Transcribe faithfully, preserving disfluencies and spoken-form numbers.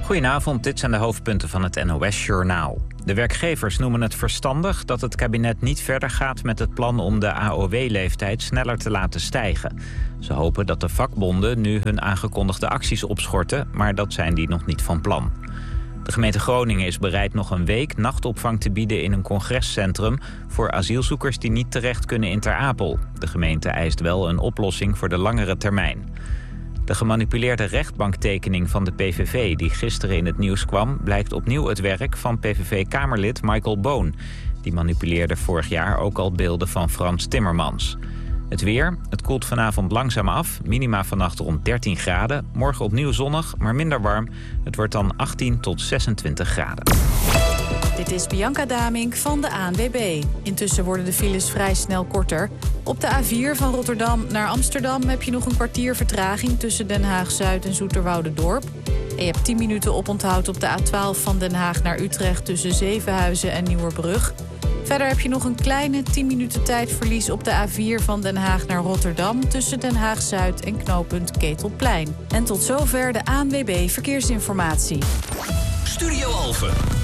Goedenavond, dit zijn de hoofdpunten van het N O S-journaal. De werkgevers noemen het verstandig dat het kabinet niet verder gaat met het plan om de A O W-leeftijd sneller te laten stijgen. Ze hopen dat de vakbonden nu hun aangekondigde acties opschorten, maar dat zijn die nog niet van plan. De gemeente Groningen is bereid nog een week nachtopvang te bieden in een congrescentrum voor asielzoekers die niet terecht kunnen in Ter Apel. De gemeente eist wel een oplossing voor de langere termijn. De gemanipuleerde rechtbanktekening van de P V V die gisteren in het nieuws kwam, blijkt opnieuw het werk van P V V-kamerlid Michael Boon. Die manipuleerde vorig jaar ook al beelden van Frans Timmermans. Het weer, het koelt vanavond langzaam af, minima vannacht rond dertien graden. Morgen opnieuw zonnig, maar minder warm. Het wordt dan achttien tot zesentwintig graden. Dit is Bianca Damink van de A N W B. Intussen worden de files vrij snel korter. Op de A vier van Rotterdam naar Amsterdam heb je nog een kwartier vertraging tussen Den Haag-Zuid en Zoeterwoude-Dorp. En je hebt tien minuten oponthoud op de A twaalf van Den Haag naar Utrecht tussen Zevenhuizen en Nieuwerbrug. Verder heb je nog een kleine tien minuten tijdverlies op de A vier van Den Haag naar Rotterdam tussen Den Haag-Zuid en knooppunt Ketelplein. En tot zover de A N W B Verkeersinformatie. Studio Alphen.